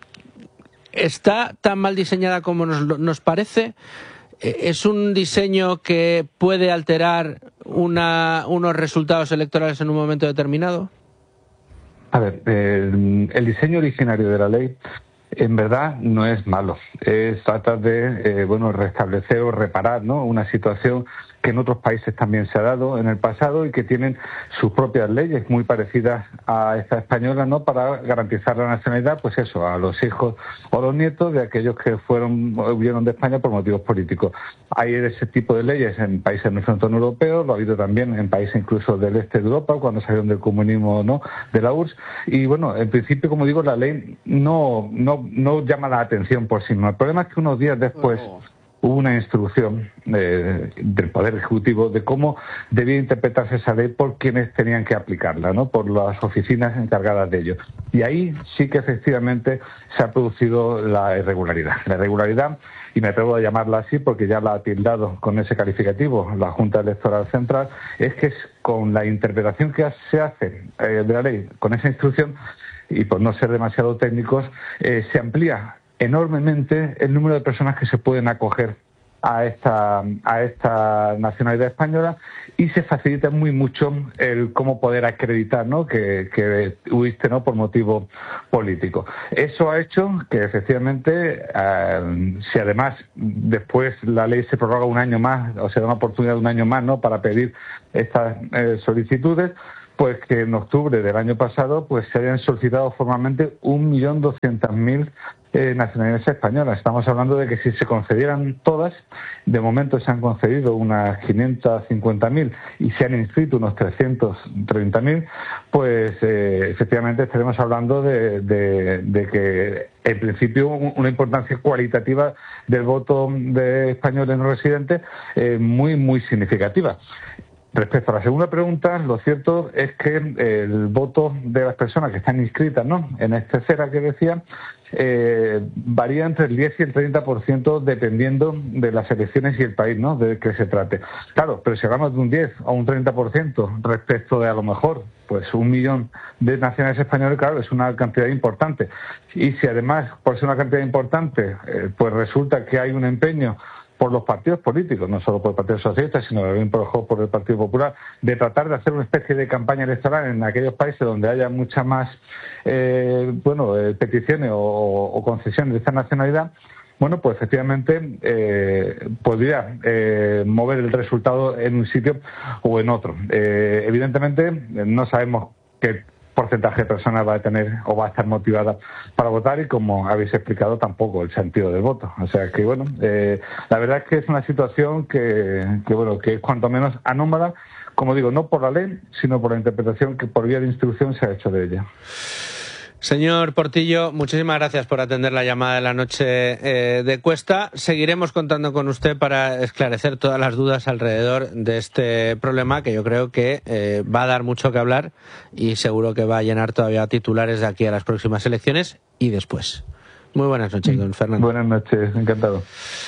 ¿Está tan mal diseñada como nos, nos parece? Eh, ¿Es un diseño que puede alterar una, unos resultados electorales en un momento determinado? A ver, eh, el diseño originario de la ley en verdad no es malo. Es tratar de eh, bueno, restablecer o reparar, ¿no?, una situación que en otros países también se ha dado en el pasado y que tienen sus propias leyes muy parecidas a esta española, ¿no?, para garantizar la nacionalidad, pues eso, a los hijos o a los nietos de aquellos que fueron huyeron de España por motivos políticos. Hay ese tipo de leyes en países de nuestro entorno europeo, lo ha habido también en países incluso del este de Europa, cuando salieron del comunismo, ¿no?, de la U R S S. Y bueno, en principio, como digo, la ley no, no, no llama la atención por sí misma. El problema es que unos días después hubo una instrucción eh, del Poder Ejecutivo de cómo debía interpretarse esa ley por quienes tenían que aplicarla, ¿no? Por las oficinas encargadas de ello. Y ahí sí que efectivamente se ha producido la irregularidad. La irregularidad, y me atrevo a llamarla así porque ya la ha tildado con ese calificativo la Junta Electoral Central, es que es con la interpretación que se hace eh, de la ley, con esa instrucción, y por no ser demasiado técnicos, eh, se amplía enormemente el número de personas que se pueden acoger a esta a esta nacionalidad española, y se facilita muy mucho el cómo poder acreditar, ¿no?, que, que huiste, ¿no?, por motivo político. Eso ha hecho que efectivamente, eh, si además después la ley se prorroga un año más, o se da una oportunidad de un año más, ¿no?, para pedir estas eh, solicitudes, pues que en octubre del año pasado pues se hayan solicitado formalmente un millón doscientas mil eh, nacionalidades españolas. Estamos hablando de que si se concedieran todas, de momento se han concedido unas quinientas cincuenta mil y se han inscrito unos trescientos treinta mil, pues eh, efectivamente estaremos hablando de, de, de que en principio una importancia cualitativa del voto de españoles no residentes eh, muy, muy significativa. Respecto a la segunda pregunta, lo cierto es que el voto de las personas que están inscritas, ¿no?, en este CERA que decía, eh, varía entre el diez y el treinta por ciento dependiendo de las elecciones y el país, ¿no?, de que se trate. Claro, pero si hablamos de un diez o un treinta por ciento respecto de a lo mejor pues un millón de nacionales españoles, claro, es una cantidad importante. Y si además, por ser una cantidad importante, eh, pues resulta que hay un empeño por los partidos políticos, no solo por el Partido Socialista, sino también por, por el Partido Popular, de tratar de hacer una especie de campaña electoral en aquellos países donde haya muchas más eh, bueno, eh, peticiones o, o concesiones de esta nacionalidad, bueno, pues efectivamente eh, podría eh, mover el resultado en un sitio o en otro. Eh, evidentemente, no sabemos qué porcentaje de personas va a tener o va a estar motivada para votar, y como habéis explicado, tampoco el sentido del voto. O sea que, bueno, eh, la verdad es que es una situación que, que, bueno, que es cuanto menos anómala, como digo, no por la ley, sino por la interpretación que por vía de instrucción se ha hecho de ella. Señor Portillo, muchísimas gracias por atender la llamada de la noche eh, de Cuesta. Seguiremos contando con usted para esclarecer todas las dudas alrededor de este problema, que yo creo que eh, va a dar mucho que hablar y seguro que va a llenar todavía titulares de aquí a las próximas elecciones y después. Muy buenas noches, don Fernando. Buenas noches, encantado.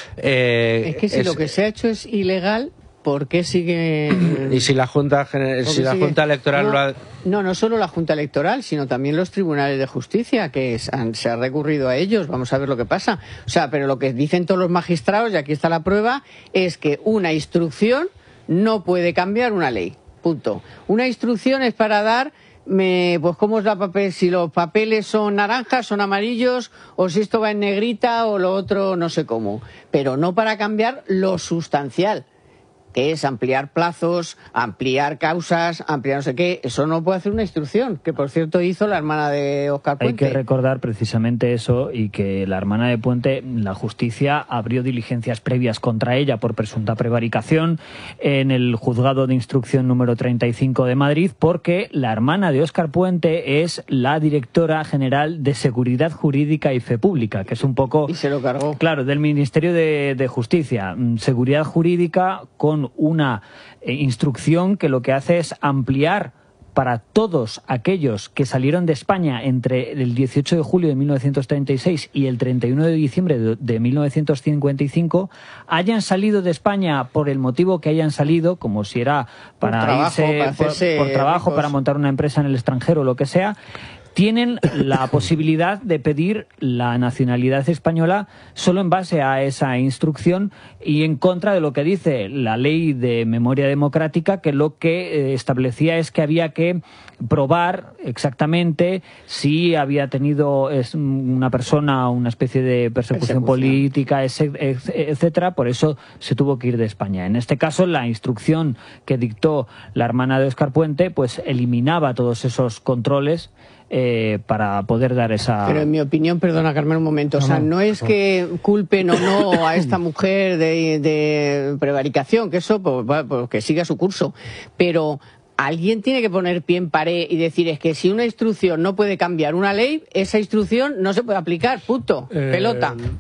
Eh, es que si es... lo que se ha hecho es ilegal, ¿por qué sigue...? Y si la Junta, si la sigue... Junta Electoral no, lo ha... No, no solo la Junta Electoral, sino también los tribunales de justicia, que es, han, se ha recurrido a ellos. Vamos a ver lo que pasa. O sea, pero lo que dicen todos los magistrados, y aquí está la prueba, es que una instrucción no puede cambiar una ley. Punto. Una instrucción es para dar... Me, pues cómo es la papel, si los papeles son naranjas, son amarillos, o si esto va en negrita o lo otro no sé cómo, pero no para cambiar lo sustancial, que es ampliar plazos, ampliar causas, ampliar no sé qué. Eso no puede hacer una instrucción, que por cierto hizo la hermana de Óscar Puente. Hay que recordar precisamente eso, y que la hermana de Puente, la justicia abrió diligencias previas contra ella por presunta prevaricación en el juzgado de instrucción número treinta y cinco de Madrid, porque la hermana de Óscar Puente es la directora general de Seguridad Jurídica y Fe Pública, que es un poco... Y se lo cargó. Claro, del Ministerio de, de Justicia. Seguridad Jurídica con una eh, instrucción que lo que hace es ampliar para todos aquellos que salieron de España entre el dieciocho de julio de mil novecientos treinta y seis y el treinta y uno de diciembre de, de mil novecientos cincuenta y cinco, hayan salido de España por el motivo que hayan salido, como si era para por trabajo, irse para por, por trabajo, ricos. Para montar una empresa en el extranjero o lo que sea, tienen la posibilidad de pedir la nacionalidad española solo en base a esa instrucción y en contra de lo que dice la ley de memoria democrática, que lo que establecía es que había que probar exactamente si había tenido una persona una especie de persecución, persecución. política, etcétera. Por eso se tuvo que ir de España. En este caso, la instrucción que dictó la hermana de Óscar Puente pues eliminaba todos esos controles Eh, para poder dar esa... Pero en mi opinión, perdona Carmen un momento, o sea, no, no es que culpen o no a esta mujer de, de prevaricación, que eso pues, pues, que siga su curso, pero alguien tiene que poner pie en pared y decir es que si una instrucción no puede cambiar una ley, esa instrucción no se puede aplicar, punto, eh, pelota.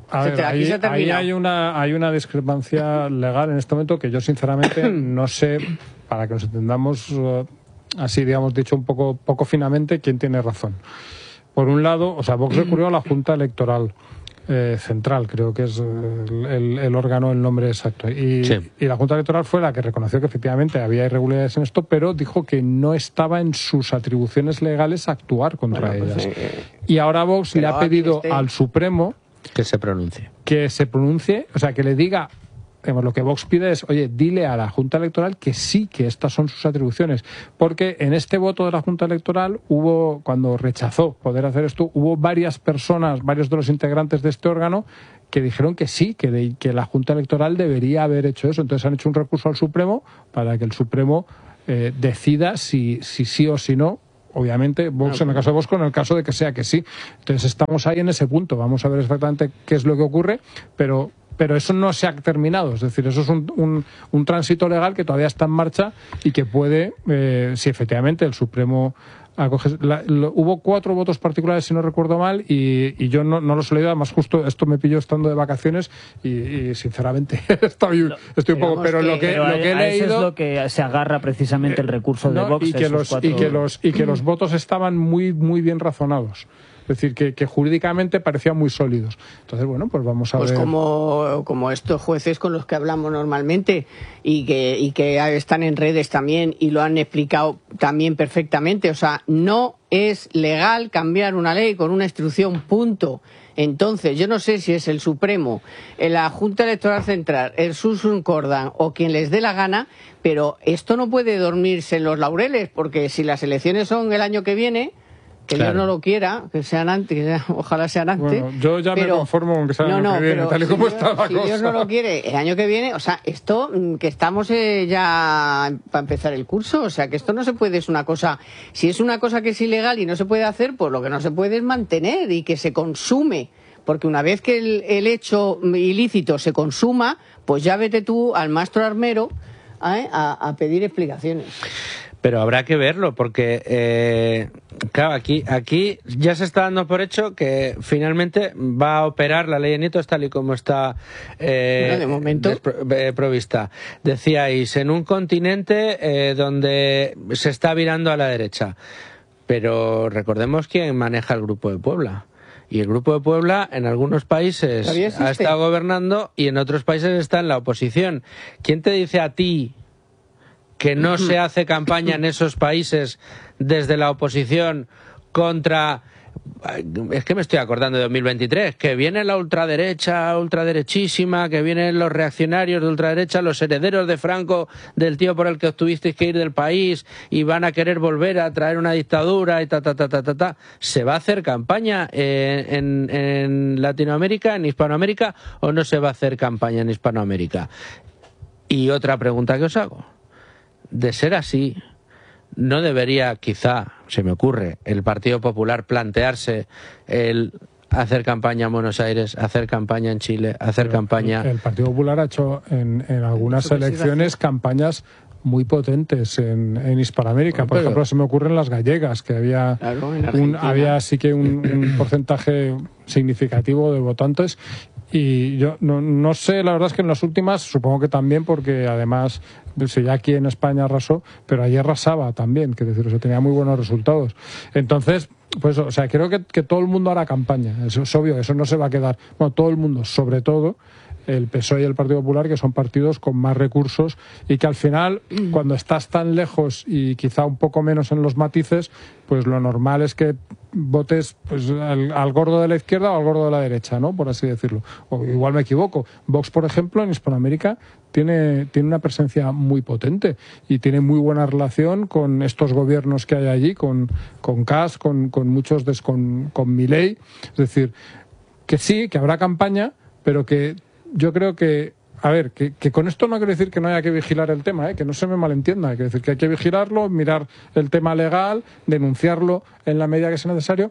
A ver, Aquí ahí, se ha ahí terminado. hay una hay una discrepancia legal en este momento que yo sinceramente no sé, para que nos entendamos eh, así, digamos, dicho un poco poco finamente, quién tiene razón. Por un lado, o sea, Vox recurrió a la Junta Electoral eh, Central, creo que es el, el, el órgano, el nombre exacto. Y, Sí. y la Junta Electoral fue la que reconoció que efectivamente había irregularidades en esto, pero dijo que no estaba en sus atribuciones legales actuar contra Bueno, pues, ellas. eh, Y ahora Vox le pero ha aquí pedido esté. al Supremo que se pronuncie. que se pronuncie, o sea, que le diga, digamos, lo que Vox pide es, oye, dile a la Junta Electoral que sí, que estas son sus atribuciones. Porque en este voto de la Junta Electoral hubo, cuando rechazó poder hacer esto, hubo varias personas, varios de los integrantes de este órgano, que dijeron que sí, que, de- que la Junta Electoral debería haber hecho eso. Entonces han hecho un recurso al Supremo para que el Supremo eh, decida si, si sí o si no. Obviamente, Vox, en el caso de Vox, en el caso de que sea que sí. Entonces estamos ahí en ese punto. Vamos a ver exactamente qué es lo que ocurre, pero pero eso no se ha terminado. Es decir, eso es un, un, un tránsito legal que todavía está en marcha y que puede, eh, si efectivamente el Supremo acoge... la- lo- hubo cuatro votos particulares, si no recuerdo mal, y, y yo no, no los he leído. Además, justo esto me pilló estando de vacaciones y, y sinceramente, estoy, estoy un poco... Pero lo que, Pero lo que he a eso leído... es lo que se agarra precisamente el recurso de No, Vox. y que esos los cuatro- y que los y que los votos estaban muy muy bien razonados, es decir, que, que jurídicamente parecían muy sólidos. Entonces, bueno, pues vamos a Pues ver. como, como estos jueces con los que hablamos normalmente y que, y que están en redes también y lo han explicado también perfectamente. O sea, no es legal cambiar una ley con una instrucción, punto. Entonces, yo no sé si es el Supremo, la Junta Electoral Central, el Susun Cordan o quien les dé la gana, pero esto no puede dormirse en los laureles, porque si las elecciones son el año que viene, que Claro. Dios no lo quiera, que sean antes, que sea- ojalá sean antes. Bueno, yo ya pero- me conformo con que sea el No, año no, que viene, pero tal y si como Dios- está la si cosa. Dios no lo quiere, el año que viene, o sea, esto mm, que estamos eh, ya para empezar el curso, o sea, que esto no se puede, es una cosa, si es una cosa que es ilegal y no se puede hacer, pues lo que no se puede es mantener y que se consume. Porque una vez que el, el hecho ilícito se consuma, pues ya vete tú al maestro armero ¿eh? a, a pedir explicaciones. Pero habrá que verlo, porque, eh, claro, aquí, aquí ya se está dando por hecho que finalmente va a operar la ley de nietos tal y como está eh, Bueno, de momento. despro- eh, provista. Decíais, en un continente eh, donde se está virando a la derecha. Pero recordemos quién maneja el Grupo de Puebla. Y el Grupo de Puebla en algunos países ¿Todavía existe? ha estado gobernando y en otros países está en la oposición. ¿Quién te dice a ti que no se hace campaña en esos países desde la oposición contra... Es que me estoy acordando de dos mil veintitrés, que viene la ultraderecha, ultraderechísima, que vienen los reaccionarios de ultraderecha, los herederos de Franco, del tío por el que os tuvisteis que ir del país y van a querer volver a traer una dictadura y ta, ta, ta, ta, ta, ta. ¿Se va a hacer campaña en, en, en Latinoamérica, en Hispanoamérica, o no se va a hacer campaña en Hispanoamérica? Y otra pregunta que os hago. De ser así, ¿no debería, quizá, se me ocurre, el Partido Popular plantearse el hacer campaña en Buenos Aires, hacer campaña en Chile, hacer campaña... El Partido Popular ha hecho en, en algunas Eso que sí elecciones campañas muy potentes en, en Hispanoamérica. Bueno, Por pero- ejemplo, se me ocurren las gallegas, que había, Claro, en un, Argentina. había sí que un, un porcentaje significativo de votantes. Y yo no, no sé, la verdad es que en las últimas, supongo que también, porque además, si ya aquí en España arrasó, pero allí arrasaba también, que decir, o sea, tenía muy buenos resultados. Entonces, pues, o sea, creo que, que todo el mundo hará campaña. Eso es obvio, eso no se va a quedar. Bueno, todo el mundo, sobre todo el P S O E y el Partido Popular, que son partidos con más recursos y que al final, cuando estás tan lejos y quizá un poco menos en los matices, pues lo normal es que votes pues al, al gordo de la izquierda o al gordo de la derecha, ¿no? Por así decirlo. O igual me equivoco. Vox, por ejemplo, en Hispanoamérica tiene, tiene una presencia muy potente y tiene muy buena relación con estos gobiernos que hay allí, con, con Kast, con, con muchos, des, con, con Milei. Es decir, que sí, que habrá campaña, pero que yo creo que, a ver, que, que con esto no quiero decir que no haya que vigilar el tema, ¿eh? Que no se me malentienda, quiero decir que hay que vigilarlo, mirar el tema legal, denunciarlo en la medida que sea necesario,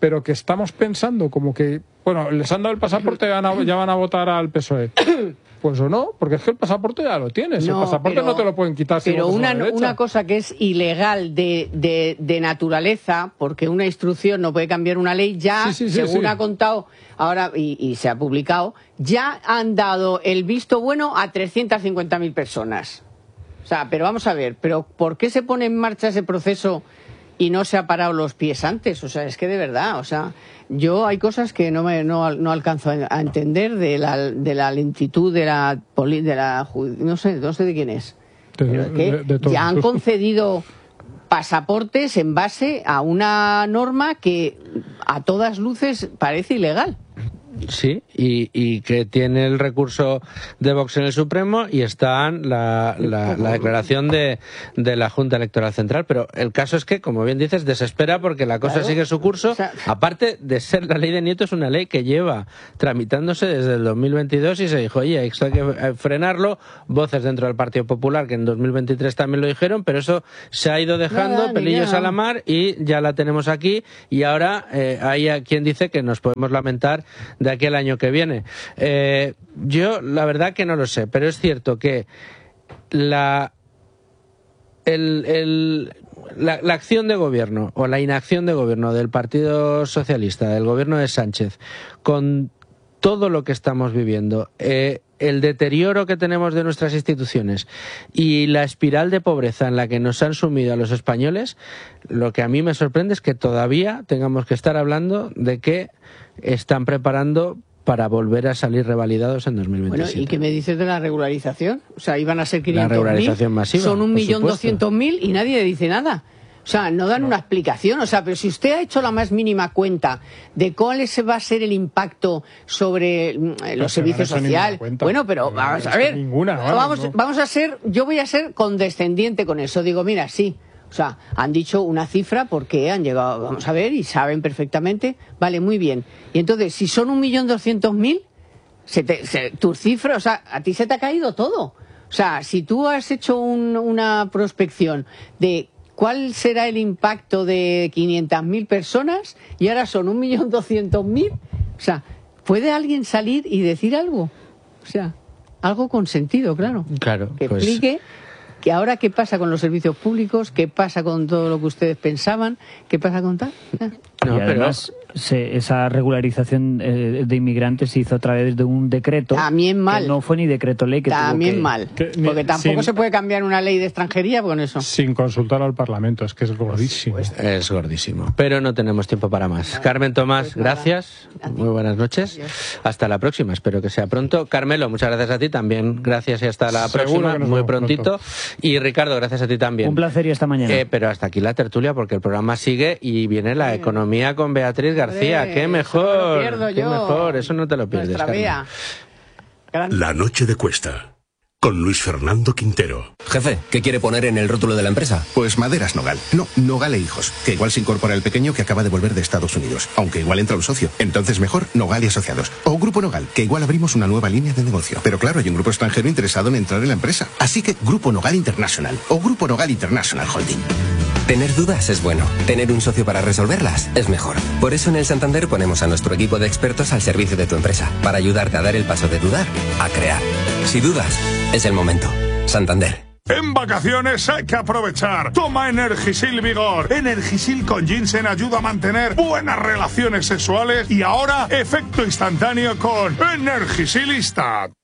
pero que estamos pensando como que, bueno, les han dado el pasaporte y van a- ya van a votar al P S O E. Pues o no, porque es que el pasaporte ya lo tienes. No, el pasaporte pero- no te lo pueden quitar si Pero votas a una, la derecha. una cosa que es ilegal de, de, de naturaleza, porque una instrucción no puede cambiar una ley, ya, Sí, sí, sí, según sí. ha contado ahora y, y se ha publicado, ya han dado el visto bueno a trescientas cincuenta mil personas. O sea, pero vamos a ver, pero ¿por qué se pone en marcha ese proceso y no se ha parado los pies antes? O sea, es que de verdad, o sea, yo hay cosas que no me no, no alcanzo a a entender de la, de la lentitud de la poli- de la ju- no sé, no sé de quién es. De- Pero es que de- de todos. ya han concedido pasaportes en base a una norma que a todas luces parece ilegal. Sí, y, y que tiene el recurso de Vox en el Supremo y está la, la, la declaración de, de la Junta Electoral Central. Pero el caso es que, como bien dices, desespera porque la cosa Claro. sigue su curso. Aparte de ser la ley de Nieto, es una ley que lleva tramitándose desde el dos mil veintidós y se dijo, oye, esto hay que frenarlo. Voces dentro del Partido Popular que en dos mil veintitrés también lo dijeron, pero eso se ha ido dejando, Nada, ni pelillos nada. a la mar, y ya la tenemos aquí. Y ahora eh, hay a quien dice que nos podemos lamentar de aquí al año que viene. Eh, yo la verdad que no lo sé, pero es cierto que la, el, el, la, la acción de gobierno o la inacción de gobierno del Partido Socialista, del gobierno de Sánchez, con todo lo que estamos viviendo, eh, el deterioro que tenemos de nuestras instituciones y la espiral de pobreza en la que nos han sumido a los españoles, lo que a mí me sorprende es que todavía tengamos que estar hablando de que están preparando para volver a salir revalidados en dos mil Bueno, veintisiete. ¿y qué me dices de la regularización? O sea, iban a ser quinientos mil, regularización masiva, son un por millón supuesto. doscientos mil y nadie dice nada. O sea, no dan una explicación. O sea, pero si usted ha hecho la más mínima cuenta de cuál es, va a ser el impacto sobre mm, que los no servicios han hecho ninguna sociales. cuenta. Bueno, pero No, vamos es a que ver. ninguna, vamos, vamos, no. vamos a ser, yo voy a ser condescendiente con eso. Digo, mira, sí. O sea, han dicho una cifra porque han llegado, vamos a ver, y saben perfectamente. Vale, muy bien. Y entonces, si son un millón doscientos mil, se te, se, tus cifras, o sea, a ti se te ha caído todo. O sea, si tú has hecho un- una prospección de cuál será el impacto de quinientas mil personas y ahora son un millón doscientos mil, o sea, ¿puede alguien salir y decir algo? O sea, algo con sentido, claro. Claro, Que pues, explique que ahora qué pasa con los servicios públicos, qué pasa con todo lo que ustedes pensaban, qué pasa con tal. Ya. No, y pero- además, se- esa regularización eh, de inmigrantes se hizo a través de un decreto. También mal. Que no fue ni decreto ley que tuvo También que- mal. Que ni- Porque tampoco sin- se puede cambiar una ley de extranjería con eso. Sin consultar al Parlamento, es que es gordísimo. Es gordísimo. Pero no tenemos tiempo para más. Carmen Tomás, gracias. Muy buenas noches. Hasta la próxima. Espero que sea pronto. Carmelo, muchas gracias a ti también. Gracias y hasta la Seguro próxima. que nos Muy vemos prontito. pronto. Y Ricardo, gracias a ti también. Un placer y hasta mañana. Eh, pero hasta aquí la tertulia porque el programa sigue y viene la economía con Beatriz García. Hombre, ¡Qué eso mejor! no lo pierdo ¡Qué yo. mejor! Eso no te lo pierdes, Nuestra Carmen. Bea. La noche de Cuesta, con Luis Fernando Quintero. Jefe, ¿qué quiere poner en el rótulo de la empresa? Pues Maderas Nogal. No, Nogal e Hijos. Que igual se incorpora el pequeño que acaba de volver de Estados Unidos. Aunque igual entra un socio. Entonces mejor Nogal y Asociados. O Grupo Nogal, que igual abrimos una nueva línea de negocio. Pero claro, hay un grupo extranjero interesado en entrar en la empresa. Así que Grupo Nogal International. O Grupo Nogal International Holding. Tener dudas es bueno. Tener un socio para resolverlas es mejor. Por eso en el Santander ponemos a nuestro equipo de expertos al servicio de tu empresa. Para ayudarte a dar el paso de dudar a crear. Si dudas, es el momento. Santander. En vacaciones hay que aprovechar. Toma Energisil Vigor. Energisil con ginseng ayuda a mantener buenas relaciones sexuales y ahora efecto instantáneo con Energisilista.